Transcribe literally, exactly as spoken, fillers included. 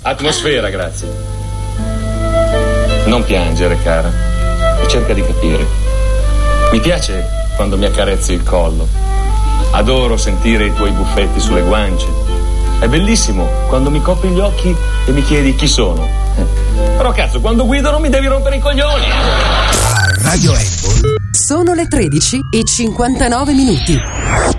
Atmosfera, grazie. Non piangere, cara, e cerca di capire. Mi piace quando mi accarezzi il collo. Adoro sentire i tuoi buffetti sulle guance. È bellissimo quando mi copri gli occhi e mi chiedi chi sono. Però cazzo, quando guido non mi devi rompere i coglioni. A Radio Apple sono le tredici e cinquantanove minuti.